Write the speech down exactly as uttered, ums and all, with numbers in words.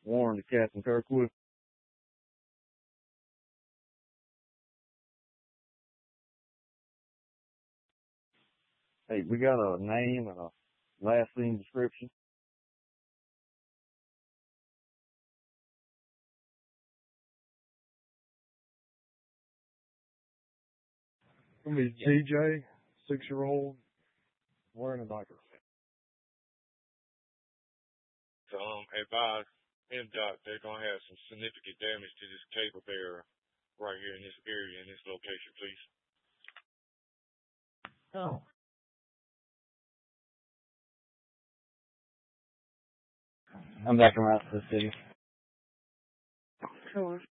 Warren to Captain Kirkwood. Hey, we got a name and a last name description. It's gonna be T J, six-year-old, wearing a diaper. So, um, advise M DOT they're gonna have some significant damage to this cable bearer right here in this area, in this location, please. Oh. I'm back around to the city. Sure.